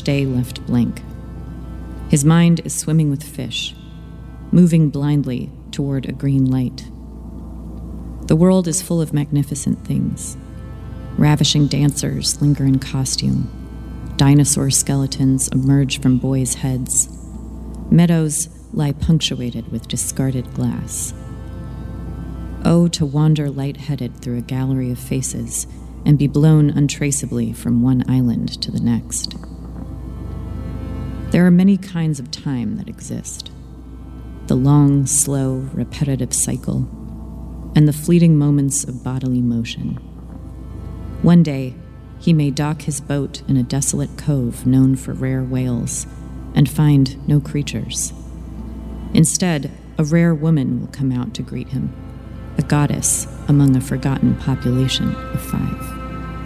day left blank. His mind is swimming with fish, moving blindly toward a green light. The world is full of magnificent things. Ravishing dancers linger in costume. Dinosaur skeletons emerge from boys' heads. Meadows lie punctuated with discarded glass. Oh, to wander light-headed through a gallery of faces and be blown untraceably from one island to the next. There are many kinds of time that exist. The long, slow, repetitive cycle, and the fleeting moments of bodily motion. One day, he may dock his boat in a desolate cove known for rare whales and find no creatures. Instead, a rare woman will come out to greet him, a goddess among a forgotten population of 5.